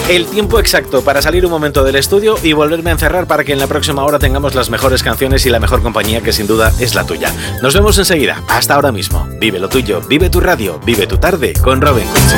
el tiempo exacto para salir un momento del estudio y volverme a encerrar para que en la próxima hora tengamos las mejores canciones y la mejor compañía, que sin duda es la tuya. Nos vemos enseguida. Hasta ahora mismo. Vive lo tuyo, vive tu radio, vive tu tarde con Robin Cootsy.